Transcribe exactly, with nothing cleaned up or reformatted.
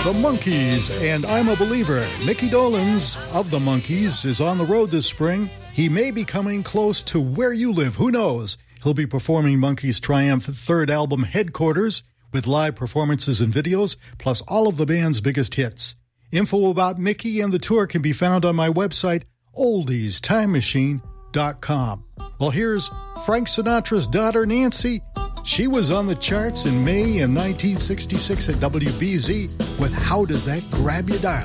The Monkees and I'm a Believer. Mickey Dolenz of the Monkees is on the road this spring. He may be coming close to where you live. Who knows? He'll be performing Monkees' triumphant third album, Headquarters, with live performances and videos, plus all of the band's biggest hits. Info about Mickey and the tour can be found on my website, oldies time machine dot com. Well, here's Frank Sinatra's daughter, Nancy. She was on the charts in May in nineteen sixty-six at W B Z with How Does That Grab You, Darling?